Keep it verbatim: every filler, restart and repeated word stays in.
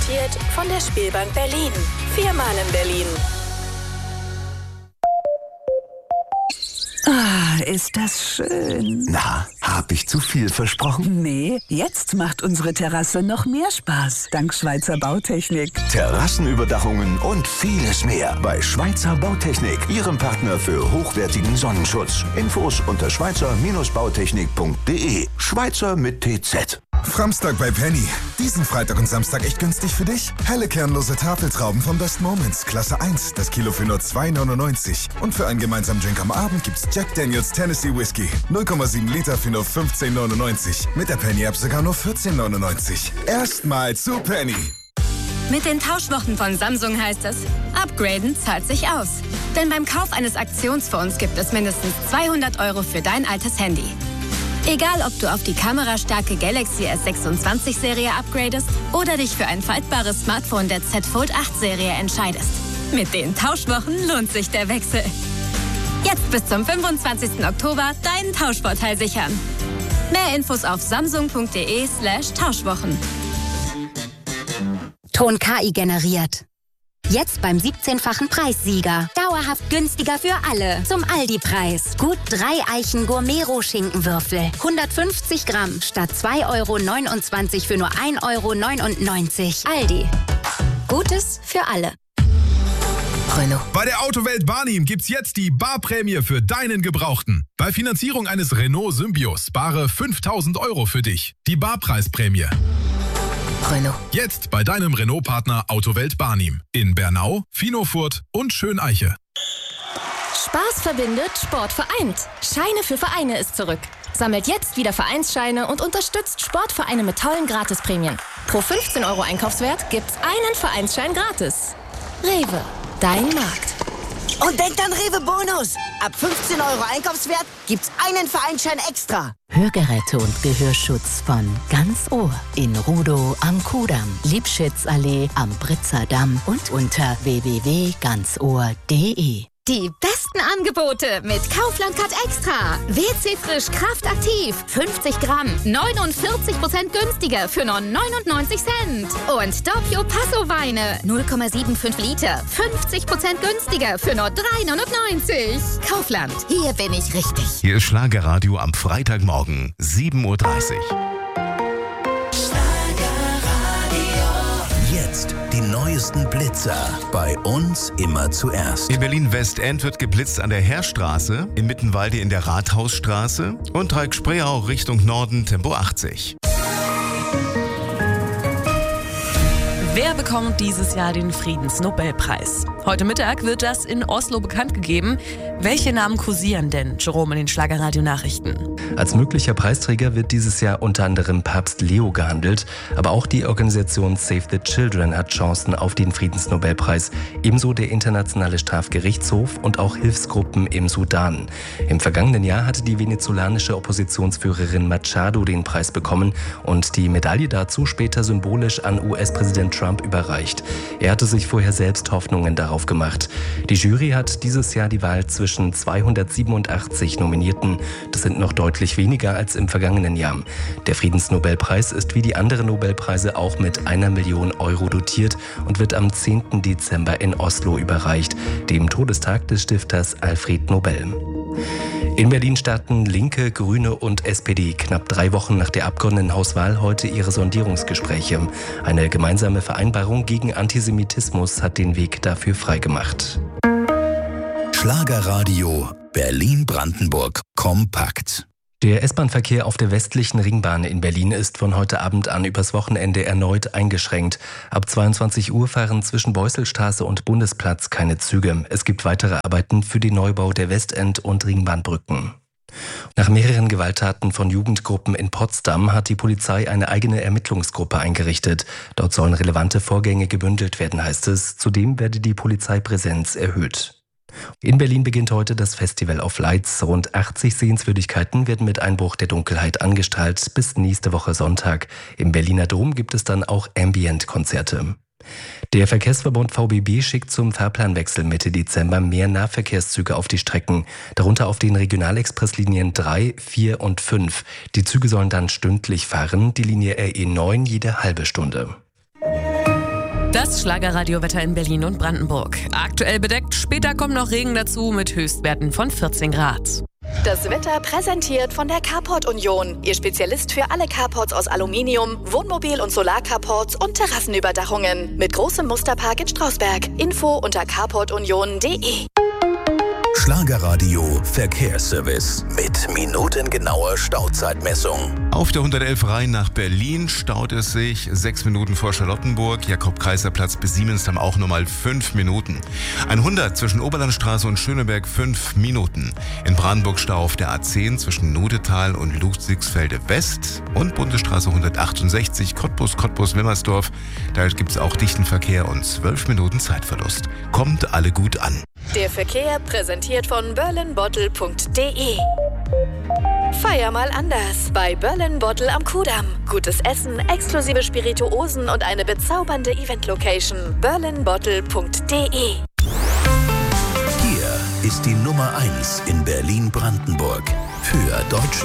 präsentiert von der Spielbank Berlin. Viermal in Berlin. Ah, ist das schön. Na, hab ich zu viel versprochen? Nee, jetzt macht unsere Terrasse noch mehr Spaß, dank Schweizer Bautechnik. Terrassenüberdachungen und vieles mehr bei Schweizer Bautechnik, Ihrem Partner für hochwertigen Sonnenschutz. Infos unter schweizer bautechnik punkt de. Schweizer mit T Z. Framstag bei Penny. Diesen Freitag und Samstag echt günstig für dich? Helle kernlose Tafeltrauben von Best Moments, Klasse eins, das Kilo für nur zwei neunundneunzig. Und für einen gemeinsamen Drink am Abend gibt's Jack Daniels Tennessee Whiskey. null Komma sieben Liter für nur fünfzehn neunundneunzig. Mit der Penny-App sogar nur vierzehn neunundneunzig. Erstmal zu Penny. Mit den Tauschwochen von Samsung heißt es, upgraden zahlt sich aus. Denn beim Kauf eines Aktionsfonds gibt es mindestens zweihundert Euro für dein altes Handy. Egal, ob du auf die kamerastarke Galaxy S sechsundzwanzig Serie upgradest oder dich für ein faltbares Smartphone der Z Fold acht Serie entscheidest. Mit den Tauschwochen lohnt sich der Wechsel. Jetzt bis zum fünfundzwanzigsten Oktober deinen Tauschvorteil sichern. Mehr Infos auf samsung punkt de slash Tauschwochen. Ton K I generiert. Jetzt beim siebzehnfachen Preissieger. Dauerhaft günstiger für alle. Zum Aldi-Preis. Gut drei Eichen Gourmet-Schinkenwürfel. hundertfünfzig Gramm statt zwei Euro neunundzwanzig für nur ein Euro neunundneunzig. Aldi. Gutes für alle. Renault. Bei der Autowelt Barnim gibt's jetzt die Barprämie für deinen Gebrauchten. Bei Finanzierung eines Renault Symbio spare fünftausend Euro für dich. Die Barpreisprämie. Renault. Jetzt bei deinem Renault-Partner Autowelt Barnim. In Bernau, Finofurt und Schöneiche. Spaß verbindet, Sport vereint. Scheine für Vereine ist zurück. Sammelt jetzt wieder Vereinsscheine und unterstützt Sportvereine mit tollen Gratisprämien. Pro fünfzehn Euro Einkaufswert gibt's einen Vereinsschein gratis. Rewe, dein Markt. Und denkt an Rewe Bonus. Ab fünfzehn Euro Einkaufswert gibt's einen Vereinsschein extra. Hörgeräte und Gehörschutz von Ganz Ohr in Rudow am Kudamm, Liebschitzallee am Britzer Damm und unter w w w punkt ganz ohr punkt de. Die besten Angebote mit Kaufland Card Extra. W C Frisch Kraftaktiv. fünfzig Gramm. neunundvierzig Prozent günstiger für nur neunundneunzig Cent. Und Doppio Passo Weine. null Komma fünfundsiebzig Liter. fünfzig Prozent günstiger für nur drei neunundneunzig. Kaufland. Hier bin ich richtig. Hier ist Schlagerradio am Freitagmorgen, sieben Uhr dreißig. Jetzt die neuesten Blitzer. Bei uns immer zuerst. In Berlin-Westend wird geblitzt an der Heerstraße, in Mittenwalde in der Rathausstraße und Dreieck-Spreeau Richtung Norden Tempo achtzig. Wer bekommt dieses Jahr den Friedensnobelpreis? Heute Mittag wird das in Oslo bekannt gegeben. Welche Namen kursieren denn, Jerome, in den Schlagerradio-Nachrichten? Als möglicher Preisträger wird dieses Jahr unter anderem Papst Leo gehandelt. Aber auch die Organisation Save the Children hat Chancen auf den Friedensnobelpreis. Ebenso der Internationale Strafgerichtshof und auch Hilfsgruppen im Sudan. Im vergangenen Jahr hatte die venezolanische Oppositionsführerin Machado den Preis bekommen und die Medaille dazu später symbolisch an U S-Präsident Trump überreicht. Er hatte sich vorher selbst Hoffnungen darauf gemacht. Die Jury hat dieses Jahr die Wahl zwischen zweihundertsiebenundachtzig Nominierten. Das sind noch deutlich weniger als im vergangenen Jahr. Der Friedensnobelpreis ist wie die anderen Nobelpreise auch mit einer Million Euro dotiert und wird am zehnten Dezember in Oslo überreicht, dem Todestag des Stifters Alfred Nobel. In Berlin starten Linke, Grüne und S P D knapp drei Wochen nach der Abgeordnetenhauswahl heute ihre Sondierungsgespräche. Eine gemeinsame Vereinbarung gegen Antisemitismus hat den Weg dafür freigemacht. Schlagerradio Berlin-Brandenburg kompakt. Der S-Bahn-Verkehr auf der westlichen Ringbahn in Berlin ist von heute Abend an übers Wochenende erneut eingeschränkt. Ab zweiundzwanzig Uhr fahren zwischen Beuselstraße und Bundesplatz keine Züge. Es gibt weitere Arbeiten für den Neubau der Westend- und Ringbahnbrücken. Nach mehreren Gewalttaten von Jugendgruppen in Potsdam hat die Polizei eine eigene Ermittlungsgruppe eingerichtet. Dort sollen relevante Vorgänge gebündelt werden, heißt es. Zudem werde die Polizeipräsenz erhöht. In Berlin beginnt heute das Festival of Lights. Rund achtzig Sehenswürdigkeiten werden mit Einbruch der Dunkelheit angestrahlt bis nächste Woche Sonntag. Im Berliner Dom gibt es dann auch Ambient-Konzerte. Der Verkehrsverbund V B B schickt zum Fahrplanwechsel Mitte Dezember mehr Nahverkehrszüge auf die Strecken, darunter auf den Regionalexpresslinien drei, vier und fünf. Die Züge sollen dann stündlich fahren, die Linie R E neun jede halbe Stunde. Das Schlagerradiowetter in Berlin und Brandenburg. Aktuell bedeckt, später kommt noch Regen dazu mit Höchstwerten von vierzehn Grad. Das Wetter präsentiert von der Carport Union. Ihr Spezialist für alle Carports aus Aluminium, Wohnmobil- und Solarcarports und Terrassenüberdachungen. Mit großem Musterpark in Strausberg. Info unter carport union punkt de. Schlagerradio Verkehrsservice mit minutengenauer Stauzeitmessung. Auf der hundertelf Rhein nach Berlin staut es sich sechs Minuten vor Charlottenburg. Jakob-Kaiser-Platz bis Siemensdamm auch nochmal fünf Minuten. hundert zwischen Oberlandstraße und Schöneberg fünf Minuten. In Brandenburg Stau auf der A zehn zwischen Nudetal und Ludwigsfelde West und Bundesstraße hundertachtundsechzig Cottbus, Cottbus-Wimmersdorf. Da gibt es auch dichten Verkehr und zwölf Minuten Zeitverlust. Kommt alle gut an. Der Verkehr präsentiert von berlin bottle punkt de. Feier mal anders bei Berlin Bottle am Kudamm. Gutes Essen, exklusive Spirituosen und eine bezaubernde Event-Location. berlin bottle punkt de. Hier ist die Nummer eins in Berlin-Brandenburg für deutsche